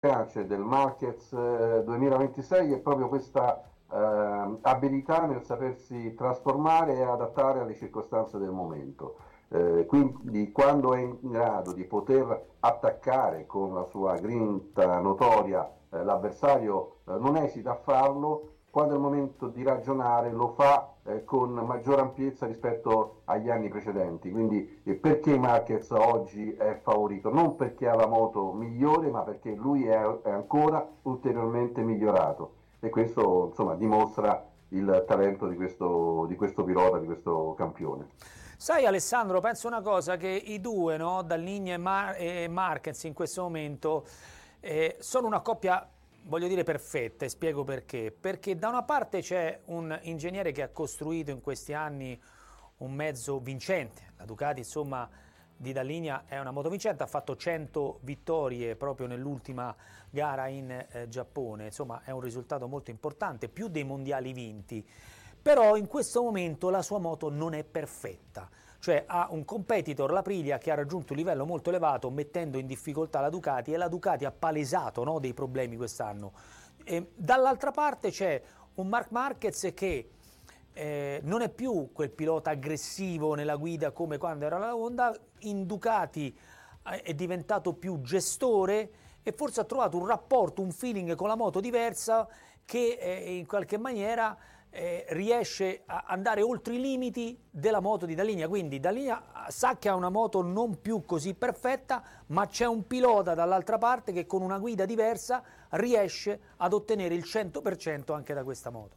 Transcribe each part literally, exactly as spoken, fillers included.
efficace del Marquez eh, duemilaventisei è proprio questa eh, abilità nel sapersi trasformare e adattare alle circostanze del momento. Eh, quindi quando è in grado di poter attaccare con la sua grinta notoria eh, l'avversario, eh, non esita a farlo. Quando è il momento di ragionare lo fa eh, con maggior ampiezza rispetto agli anni precedenti. Quindi eh, perché Marquez oggi è favorito? Non perché ha la moto migliore, ma perché lui è, è ancora ulteriormente migliorato, e questo insomma dimostra il talento di questo, di questo pilota, di questo campione. Sai Alessandro, penso una cosa, che i due, no, Dall'Igna e, Mar- e Marquez in questo momento eh, sono una coppia, voglio dire, perfetta, e spiego perché. Perché da una parte c'è un ingegnere che ha costruito in questi anni un mezzo vincente, la Ducati insomma di Dall'Igna è una moto vincente, ha fatto cento vittorie proprio nell'ultima gara in eh, Giappone, insomma è un risultato molto importante, più dei mondiali vinti. Però in questo momento la sua moto non è perfetta, cioè ha un competitor, l'Aprilia, che ha raggiunto un livello molto elevato mettendo in difficoltà la Ducati, e la Ducati ha palesato, no, dei problemi quest'anno. Dall'altra parte c'è un Marc Marquez che eh, non è più quel pilota aggressivo nella guida come quando era la Honda, in Ducati eh, è diventato più gestore e forse ha trovato un rapporto, un feeling con la moto diversa che eh, in qualche maniera eh, riesce a andare oltre i limiti della moto di Dall'Igna. Quindi Dall'Igna sa che ha una moto non più così perfetta, ma c'è un pilota dall'altra parte che con una guida diversa riesce ad ottenere il cento per cento anche da questa moto.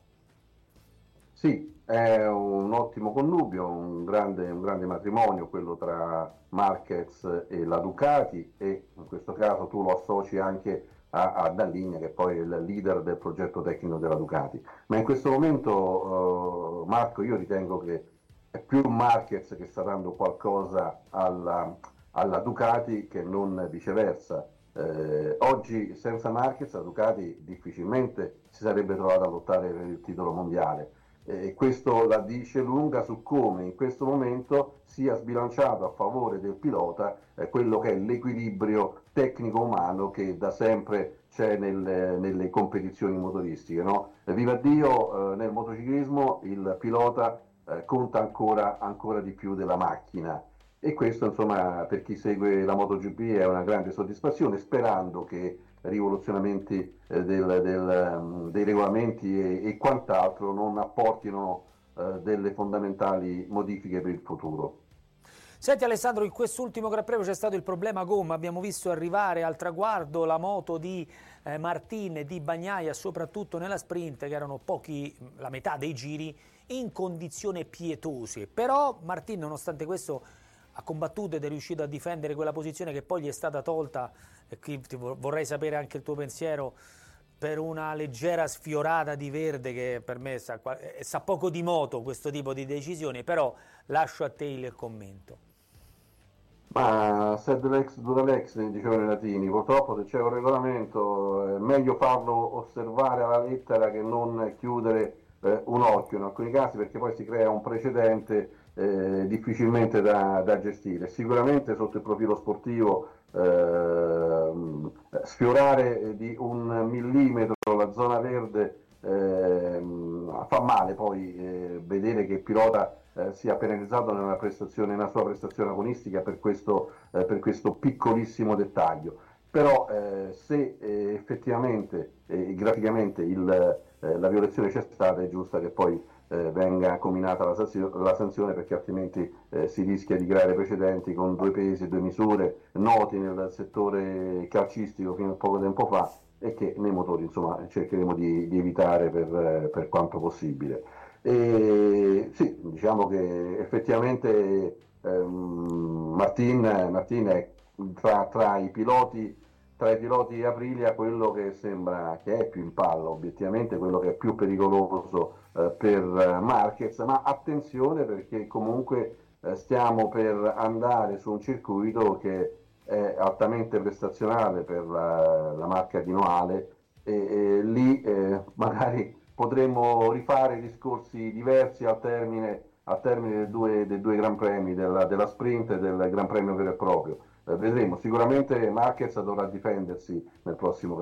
Sì, è un ottimo connubio, un grande, un grande matrimonio quello tra Marquez e la Ducati, e in questo caso tu lo associ anche a, a Dall'Igna, che poi è il leader del progetto tecnico della Ducati. Ma in questo momento, eh, Marco, io ritengo che è più Marquez che sta dando qualcosa alla, alla Ducati che non viceversa. Eh, oggi senza Marquez la Ducati difficilmente si sarebbe trovata a lottare per il titolo mondiale. E questo la dice lunga su come in questo momento sia sbilanciato a favore del pilota eh, quello che è l'equilibrio tecnico-umano che da sempre c'è nel, nelle competizioni motoristiche. No? Eh, viva Dio, eh, nel motociclismo il pilota eh, conta ancora, ancora di più della macchina, e questo insomma per chi segue la MotoGP è una grande soddisfazione, sperando che rivoluzionamenti eh, del, del, um, dei regolamenti e, e quant'altro non apportino eh, delle fondamentali modifiche per il futuro. Senti Alessandro, in quest'ultimo Gran Premio c'è stato il problema gomma, abbiamo visto arrivare al traguardo la moto di eh, Martin e di Bagnaia, soprattutto nella sprint, che erano pochi, la metà dei giri, in condizioni pietose. Però Martin, nonostante questo, ha combattuto ed è riuscito a difendere quella posizione che poi gli è stata tolta, e qui ti vorrei sapere anche il tuo pensiero, per una leggera sfiorata di verde che per me sa, sa poco di moto questo tipo di decisioni, però lascio a te il commento. Ma sed lex dura lex, dicevano i latini, purtroppo se c'è un regolamento è meglio farlo osservare alla lettera che non chiudere eh, un occhio in alcuni casi, perché poi si crea un precedente eh, difficilmente da, da gestire. Sicuramente sotto il profilo sportivo eh, sfiorare di un millimetro la zona verde eh, fa male, poi eh, vedere che il pilota eh, sia penalizzato nella, prestazione, nella sua prestazione agonistica per questo, eh, per questo piccolissimo dettaglio. Però eh, se eh, effettivamente eh, graficamente il, eh, la violazione c'è stata, è giusta che poi eh, venga comminata la, sazio- la sanzione, perché altrimenti eh, si rischia di creare precedenti con due pesi e due misure noti nel settore calcistico fino a poco tempo fa, e che nei motori insomma cercheremo di, di evitare per, per quanto possibile. E sì, diciamo che effettivamente ehm, Martin, Martin è tra, tra i piloti tra i piloti Aprilia quello che sembra che è più in palla, obiettivamente quello che è più pericoloso eh, per eh, Marquez, ma attenzione perché comunque eh, stiamo per andare su un circuito che è altamente prestazionale per la, la marca di Noale, e, e lì eh, magari potremmo rifare discorsi diversi al termine, al termine dei, due, dei due Gran Premi, della, della sprint e del Gran Premio vero e proprio. eh, vedremo. Sicuramente Marquez dovrà difendersi nel prossimo